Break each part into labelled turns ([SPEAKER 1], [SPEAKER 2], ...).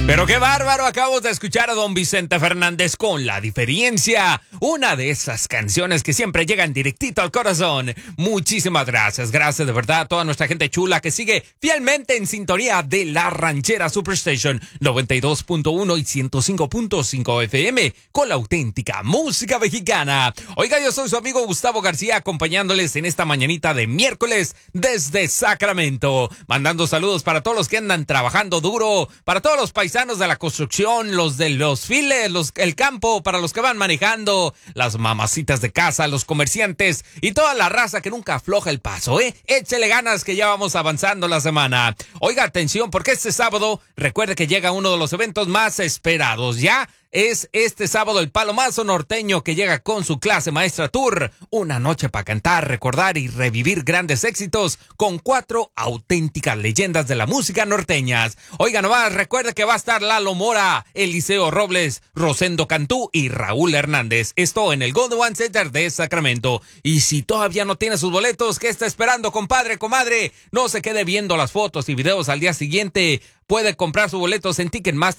[SPEAKER 1] Pero qué bárbaro, acabamos de escuchar a don Vicente Fernández con La Diferencia, una de esas canciones que siempre llegan directito al corazón. Muchísimas gracias, gracias de verdad a toda nuestra gente chula que sigue fielmente en sintonía de La Ranchera Superstation 92.1 y 105.5 FM con la auténtica música mexicana. Oiga, yo soy su amigo Gustavo García acompañándoles en esta mañanita de miércoles desde Sacramento, mandando saludos para todos los que andan trabajando duro, para todos los paisanos de la construcción, los de los files, el campo, para los que van manejando, las mamacitas de casa, los comerciantes y toda la raza que nunca afloja el paso, Échele ganas que ya vamos avanzando la semana. Oiga, atención, porque este sábado, recuerde que llega uno de los eventos más esperados, ¿ya? Es este sábado el Palomazo Norteño que llega con su clase maestra tour. Una noche para cantar, recordar y revivir grandes éxitos con 4 auténticas leyendas de la música norteñas. Oiga nomás, recuerde que va a estar Lalo Mora, Eliseo Robles, Rosendo Cantú y Raúl Hernández. Esto en el Golden One Center de Sacramento. Y si todavía no tiene sus boletos, ¿qué está esperando, compadre, comadre? No se quede viendo las fotos y videos al día siguiente. Puede comprar sus boletos en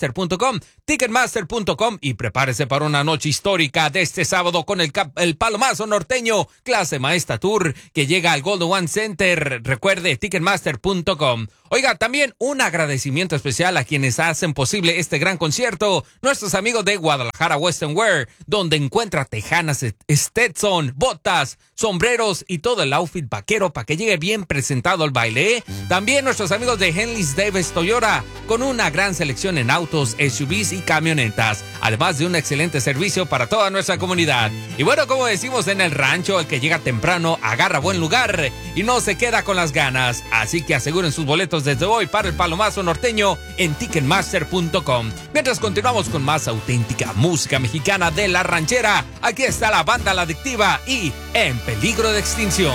[SPEAKER 1] Ticketmaster.com y prepárese para una noche histórica de este sábado con el Palomazo Norteño, clase maestra tour que llega al Golden One Center. Recuerde, Ticketmaster.com. Oiga, también un agradecimiento especial a quienes hacen posible este gran concierto, nuestros amigos de Guadalajara Western Wear, donde encuentra tejanas Stetson, botas, sombreros y todo el outfit vaquero para que llegue bien presentado al baile. También nuestros amigos de Henley's Davis Toyota, con una gran selección en autos, SUVs y camionetas, además de un excelente servicio para toda nuestra comunidad. Y bueno, como decimos en el rancho, el que llega temprano agarra buen lugar y no se queda con las ganas. Así que aseguren sus boletos desde hoy para el Palomazo Norteño en Ticketmaster.com. Mientras continuamos con más auténtica música mexicana de La Ranchera, aquí está la banda La Adictiva y En Peligro de Extinción.